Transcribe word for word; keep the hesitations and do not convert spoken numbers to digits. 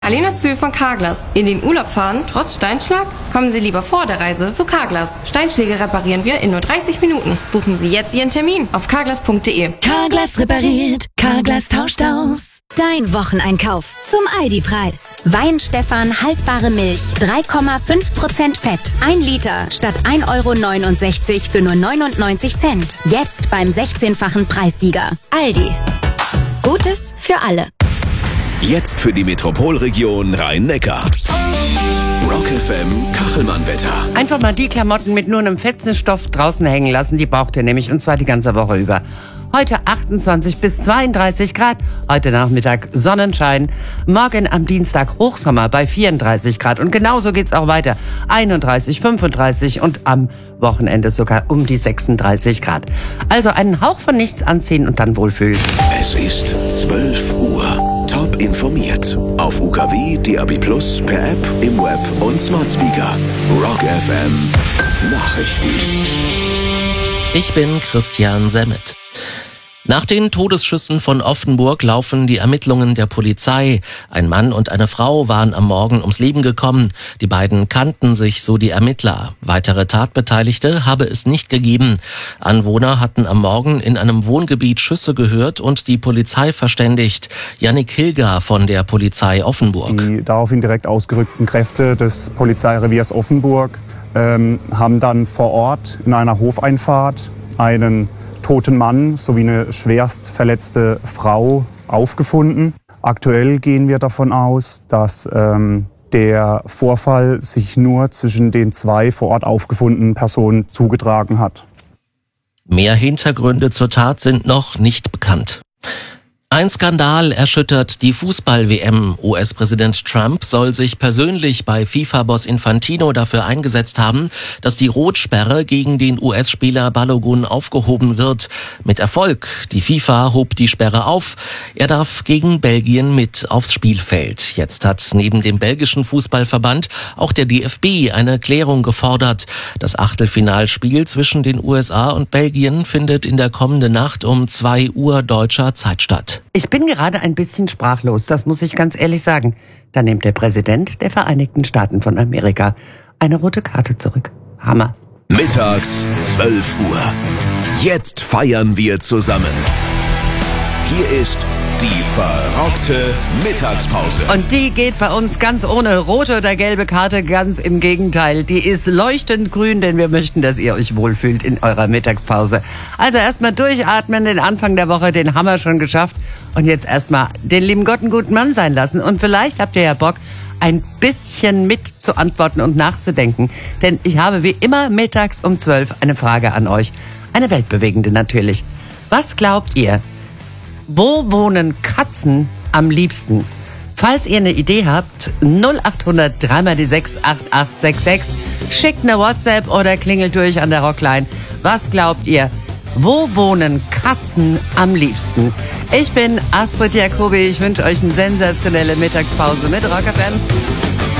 Alena Zühl von Carglass. In den Urlaub fahren, trotz Steinschlag? Kommen Sie lieber vor der Reise zu Carglass. Steinschläge reparieren wir in nur dreißig Minuten. Buchen Sie jetzt Ihren Termin auf carglass punkt de. Carglass repariert, Carglass tauscht aus. Dein Wocheneinkauf zum Aldi-Preis. Weinstefan haltbare Milch, drei Komma fünf Prozent Fett. ein Liter statt ein Euro neunundsechzig für nur neunundneunzig Cent. Jetzt beim sechzehnfachen Preissieger. Aldi. Gutes für alle. Jetzt für die Metropolregion Rhein-Neckar. Rock F M Kachelmann-Wetter. Einfach mal die Klamotten mit nur einem fetzen Stoff draußen hängen lassen. Die braucht ihr nämlich, und zwar die ganze Woche über. Heute achtundzwanzig bis zweiunddreißig Grad. Heute Nachmittag Sonnenschein. Morgen am Dienstag Hochsommer bei vierunddreißig Grad. Und genauso geht's auch weiter. einunddreißig, fünfunddreißig und am Wochenende sogar um die sechsunddreißig Grad. Also einen Hauch von nichts anziehen und dann wohlfühlen. Es ist zwölf Uhr. Top informiert. Auf U K W, D A B Plus, per App, im Web und Smart Speaker. Rock F M Nachrichten. Ich bin Christian Semmet. Nach den Todesschüssen von Offenburg laufen die Ermittlungen der Polizei. Ein Mann und eine Frau waren am Morgen ums Leben gekommen. Die beiden kannten sich, so die Ermittler. Weitere Tatbeteiligte habe es nicht gegeben. Anwohner hatten am Morgen in einem Wohngebiet Schüsse gehört und die Polizei verständigt. Jannik Hilger von der Polizei Offenburg. Die daraufhin direkt ausgerückten Kräfte des Polizeireviers Offenburg ähm, haben dann vor Ort in einer Hofeinfahrt einen toten Mann sowie eine schwerst verletzte Frau aufgefunden. Aktuell gehen wir davon aus, dass ähm, der Vorfall sich nur zwischen den zwei vor Ort aufgefundenen Personen zugetragen hat. Mehr Hintergründe zur Tat sind noch nicht bekannt. Ein Skandal erschüttert die Fußball-W M. U S-Präsident Trump soll sich persönlich bei FIFA-Boss Infantino dafür eingesetzt haben, dass die Rotsperre gegen den U S-Spieler Balogun aufgehoben wird. Mit Erfolg. Die FIFA hob die Sperre auf. Er darf gegen Belgien mit aufs Spielfeld. Jetzt hat neben dem belgischen Fußballverband auch der D F B eine Klärung gefordert. Das Achtelfinalspiel zwischen den U S A und Belgien findet in der kommenden Nacht um zwei Uhr deutscher Zeit statt. Ich bin gerade ein bisschen sprachlos, das muss ich ganz ehrlich sagen. Da nimmt der Präsident der Vereinigten Staaten von Amerika eine rote Karte zurück. Hammer. Mittags zwölf Uhr. Jetzt feiern wir zusammen. Hier ist die verrockte Mittagspause. Und die geht bei uns ganz ohne rote oder gelbe Karte, ganz im Gegenteil. Die ist leuchtend grün, denn wir möchten, dass ihr euch wohlfühlt in eurer Mittagspause. Also erstmal durchatmen, den Anfang der Woche, den haben wir schon geschafft. Und jetzt erstmal den lieben Gott einen guten Mann sein lassen. Und vielleicht habt ihr ja Bock, ein bisschen mit zu antworten und nachzudenken. Denn ich habe wie immer mittags um zwölf eine Frage an euch. Eine weltbewegende natürlich. Was glaubt ihr? Wo wohnen Katzen am liebsten? Falls ihr eine Idee habt, null acht hundert drei mal die sechs acht acht sechs sechs, schickt eine WhatsApp oder klingelt durch an der Rockline. Was glaubt ihr? Wo wohnen Katzen am liebsten? Ich bin Astrid Jacobi. Ich wünsche euch eine sensationelle Mittagspause mit Rock F M.